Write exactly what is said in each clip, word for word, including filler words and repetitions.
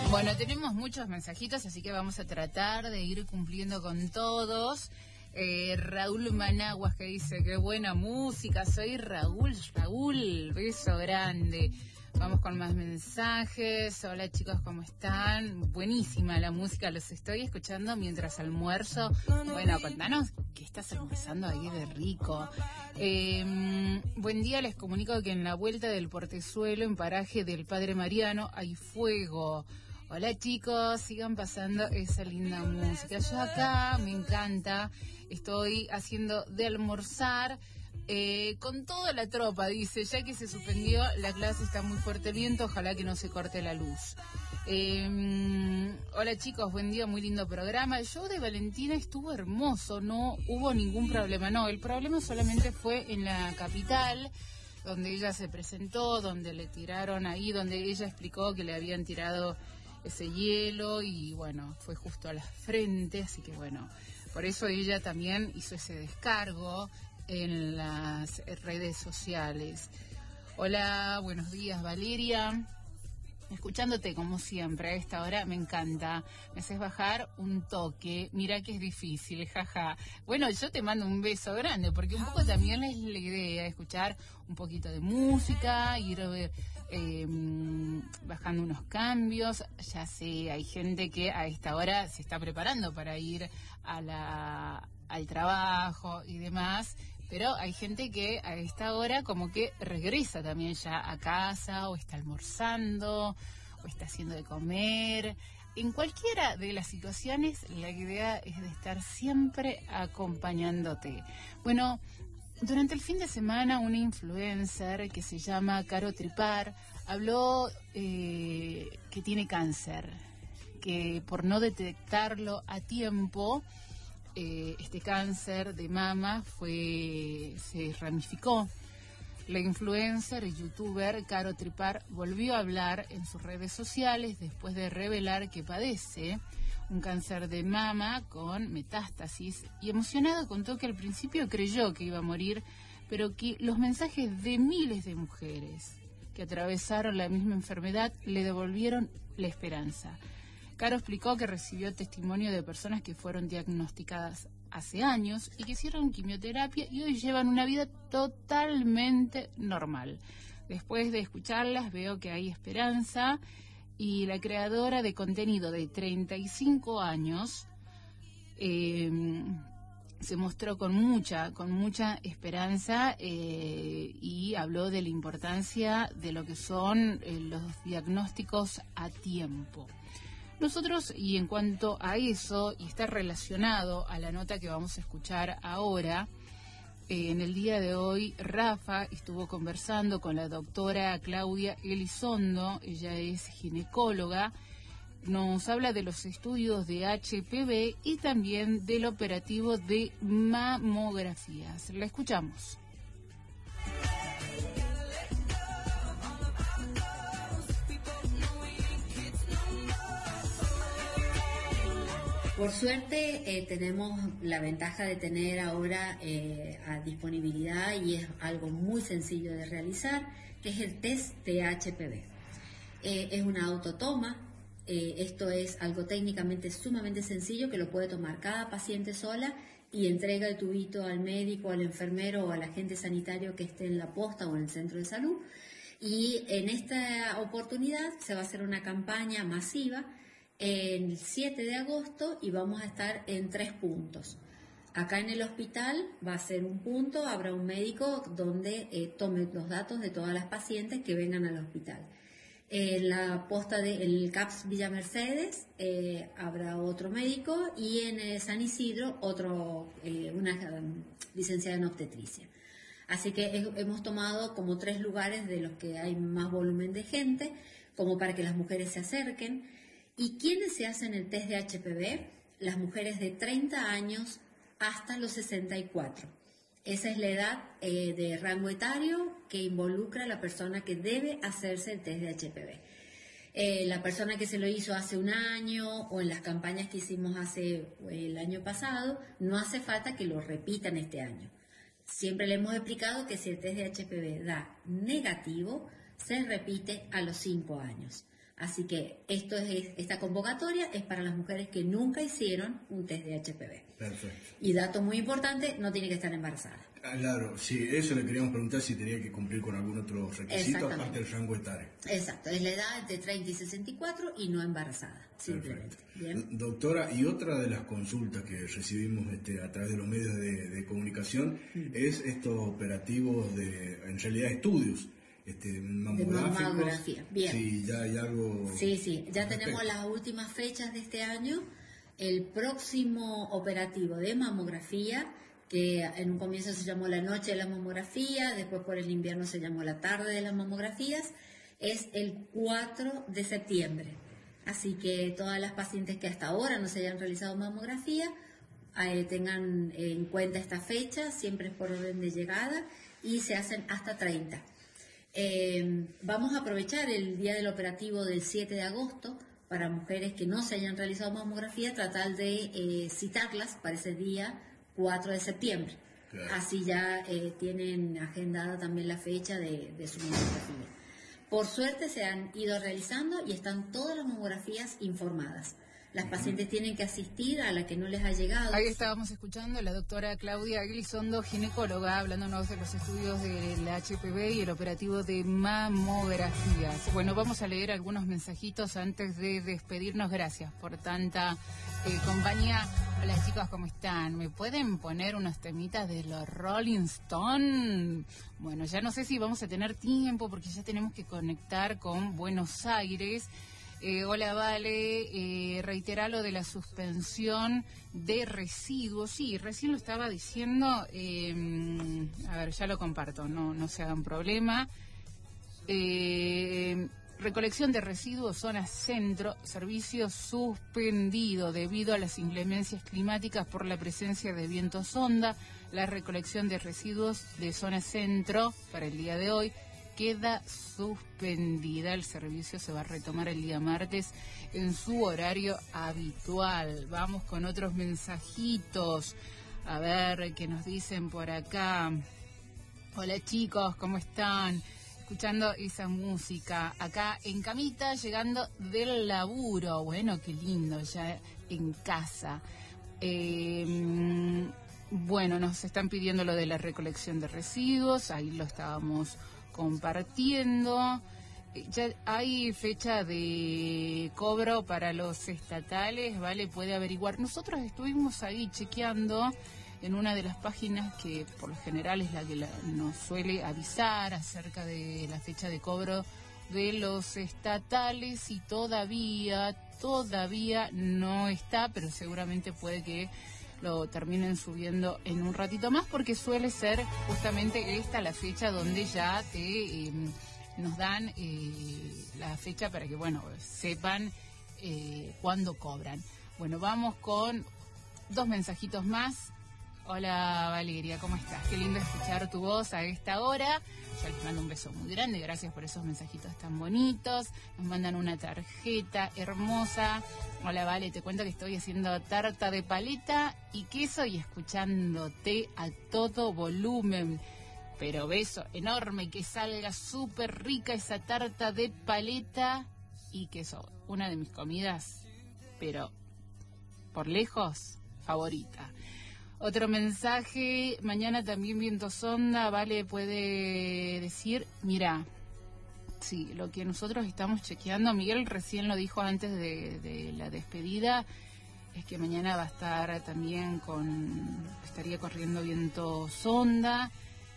Bueno, tenemos muchos mensajitos, así que vamos a tratar de ir cumpliendo con todos. Eh, Raúl Managuas que dice, qué buena música, soy Raúl, Raúl, beso grande. Vamos con más mensajes. Hola chicos, ¿cómo están? Buenísima la música, los estoy escuchando mientras almuerzo. Bueno, contanos qué estás almorzando ahí de rico. Eh, buen día, les comunico que en la vuelta del Portezuelo, en paraje del Padre Mariano, hay fuego. Hola chicos, sigan pasando esa linda música. Yo acá, me encanta, estoy haciendo de almorzar eh, con toda la tropa, dice, ya que se suspendió la clase, está muy fuerte el viento, ojalá que no se corte la luz. Eh, hola chicos, buen día, muy lindo programa. El show de Valentina estuvo hermoso, no hubo ningún problema, no, el problema solamente fue en la capital, donde ella se presentó, donde le tiraron ahí, donde ella explicó que le habían tirado ese hielo y bueno, fue justo a la frente, así que bueno, por eso ella también hizo ese descargo en las redes sociales. Hola, buenos días Valeria, escuchándote como siempre a esta hora, me encanta, me haces bajar un toque, mira que es difícil, jaja. Bueno, yo te mando un beso grande, porque un poco también es la idea, escuchar un poquito de música, ir eh, bajando unos cambios. Ya sé, hay gente que a esta hora se está preparando para ir a la, al trabajo y demás, pero hay gente que a esta hora como que regresa también ya a casa, o está almorzando, o está haciendo de comer. En cualquiera de las situaciones, la idea es de estar siempre acompañándote. Bueno, durante el fin de semana, una influencer que se llama Caro Tripar habló eh, que tiene cáncer, que por no detectarlo a tiempo, Eh, este cáncer de mama fue se ramificó. La influencer y youtuber Caro Tripar volvió a hablar en sus redes sociales después de revelar que padece un cáncer de mama con metástasis, y emocionada contó que al principio creyó que iba a morir, pero que los mensajes de miles de mujeres que atravesaron la misma enfermedad le devolvieron la esperanza. Caro explicó que recibió testimonio de personas que fueron diagnosticadas hace años y que hicieron quimioterapia y hoy llevan una vida totalmente normal. Después de escucharlas veo que hay esperanza, y la creadora de contenido de treinta y cinco años eh, se mostró con mucha, con mucha esperanza eh, y habló de la importancia de lo que son eh, los diagnósticos a tiempo. Nosotros, y en cuanto a eso, y está relacionado a la nota que vamos a escuchar ahora, eh, en el día de hoy Rafa estuvo conversando con la doctora Claudia Elizondo, ella es ginecóloga, nos habla de los estudios de H P V y también del operativo de mamografías. La escuchamos. Por suerte eh, tenemos la ventaja de tener ahora eh, a disponibilidad, y es algo muy sencillo de realizar, que es el test de H P V. Eh, es una autotoma, eh, esto es algo técnicamente sumamente sencillo que lo puede tomar cada paciente sola y entrega el tubito al médico, al enfermero o al agente sanitario que esté en la posta o en el centro de salud. Y en esta oportunidad se va a hacer una campaña masiva el siete de agosto y vamos a estar en tres puntos. Acá en el hospital va a ser un punto, habrá un médico donde eh, tome los datos de todas las pacientes que vengan al hospital. En la posta del C A P S Villa Mercedes eh, habrá otro médico, y en eh, San Isidro otro, eh, una um, licenciada en obstetricia. Así que es, hemos tomado como tres lugares de los que hay más volumen de gente, como para que las mujeres se acerquen. ¿Y quiénes se hacen el test de H P V? Las mujeres de treinta años hasta los sesenta y cuatro. Esa es la edad eh, de rango etario que involucra a la persona que debe hacerse el test de H P V. Eh, la persona que se lo hizo hace un año o en las campañas que hicimos hace el año pasado, no hace falta que lo repitan este año. Siempre le hemos explicado que si el test de H P V da negativo, se repite a los cinco años. Así que esto es, esta convocatoria es para las mujeres que nunca hicieron un test de H P V. Perfecto. Y dato muy importante, no tiene que estar embarazada. Claro, sí, eso le queríamos preguntar si tenía que cumplir con algún otro requisito aparte del rango etario. Exacto, es la edad entre treinta y sesenta y cuatro y no embarazada, simplemente. Bien. Doctora, y otra de las consultas que recibimos este, a través de los medios de, de comunicación mm. es estos operativos de, en realidad, estudios. Este, mamográficos. De mamografía, bien. Sí, ya hay algo. Sí, sí, ya tenemos las últimas fechas de este año. El próximo operativo de mamografía, que en un comienzo se llamó la noche de la mamografía, después por el invierno se llamó la tarde de las mamografías, es el cuatro de septiembre. Así que todas las pacientes que hasta ahora no se hayan realizado mamografía, eh, tengan en cuenta esta fecha, siempre es por orden de llegada, y se hacen hasta treinta. Eh, vamos a aprovechar el día del operativo del siete de agosto para mujeres que no se hayan realizado mamografía, tratar de eh, citarlas para ese día cuatro de septiembre. Claro. Así ya eh, tienen agendada también la fecha de, de su mamografía. Por suerte se han ido realizando y están todas las mamografías informadas. Las pacientes tienen que asistir a la que no les ha llegado. Ahí estábamos escuchando a la doctora Claudia Elizondo, ginecóloga, hablándonos de los estudios del H P V y el operativo de mamografías. Bueno, vamos a leer algunos mensajitos antes de despedirnos. Gracias por tanta eh, compañía. Hola chicos, ¿cómo están? ¿Me pueden poner unos temitas de los Rolling Stones? Bueno, ya no sé si vamos a tener tiempo porque ya tenemos que conectar con Buenos Aires. Eh, hola, Vale, eh, reitera lo de la suspensión de residuos. Sí, recién lo estaba diciendo, eh, a ver, ya lo comparto, no, no se hagan problema. Eh, recolección de residuos, zona centro, servicio suspendido debido a las inclemencias climáticas por la presencia de viento sonda. La recolección de residuos de zona centro para el día de hoy queda suspendida. El servicio se va a retomar el día martes en su horario habitual. Vamos con otros mensajitos. A ver qué nos dicen por acá. Hola chicos, ¿cómo están? Escuchando esa música. Acá en camita, llegando del laburo. Bueno, qué lindo, ya en casa. Eh, bueno, nos están pidiendo lo de la recolección de residuos. Ahí lo estábamos compartiendo. Ya hay fecha de cobro para los estatales, ¿vale? Puede averiguar. Nosotros estuvimos ahí chequeando en una de las páginas que por lo general es la que la, nos suele avisar acerca de la fecha de cobro de los estatales y todavía, todavía no está, pero seguramente puede que lo terminen subiendo en un ratito más porque suele ser justamente esta la fecha donde ya te eh, nos dan eh, la fecha para que, bueno, sepan eh, cuándo cobran. Bueno, vamos con dos mensajitos más. Hola Valeria, ¿cómo estás? Qué lindo escuchar tu voz a esta hora. Yo les mando un beso muy grande, gracias por esos mensajitos tan bonitos. Nos mandan una tarjeta hermosa. Hola Vale, te cuento que estoy haciendo tarta de paleta y queso y escuchándote a todo volumen. Pero beso enorme y que salga súper rica esa tarta de paleta y queso. Una de mis comidas, pero por lejos, favorita. Otro mensaje, mañana también viento sonda, Vale puede decir, mira, sí, lo que nosotros estamos chequeando, Miguel recién lo dijo antes de, de la despedida, es que mañana va a estar también con, estaría corriendo viento sonda.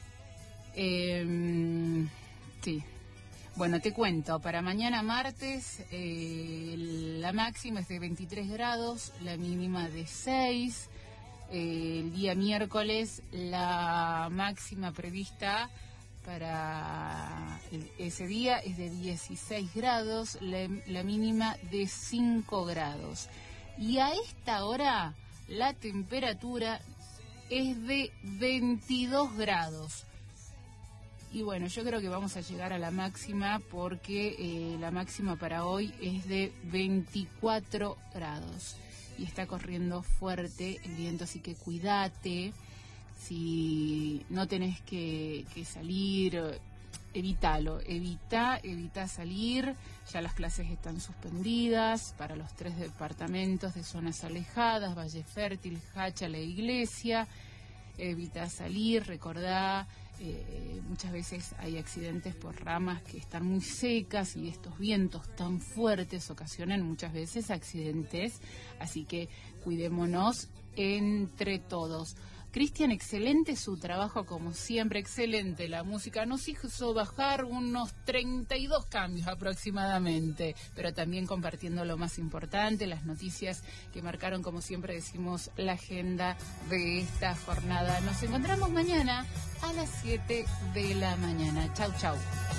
Eh, sí, bueno, te cuento, para mañana martes eh, la máxima es de veintitrés grados, la mínima de seis. El día miércoles la máxima prevista para ese día es de dieciséis grados, la, la mínima de cinco grados. Y a esta hora la temperatura es de veintidós grados. Y bueno, yo creo que vamos a llegar a la máxima porque eh, la máxima para hoy es de veinticuatro grados. Y está corriendo fuerte el viento, así que cuídate. Si no tenés que, que salir, evítalo, evita, evita salir. Ya las clases están suspendidas para los tres departamentos de zonas alejadas, Valle Fértil, Jáchala e Iglesia. Evita salir, recordá, eh, muchas veces hay accidentes por ramas que están muy secas y estos vientos tan fuertes ocasionan muchas veces accidentes, así que cuidémonos entre todos. Cristian, excelente su trabajo como siempre, excelente. La música nos hizo bajar unos treinta y dos cambios aproximadamente, pero también compartiendo lo más importante, las noticias que marcaron, como siempre decimos, la agenda de esta jornada. Nos encontramos mañana a las siete de la mañana. Chau, chau.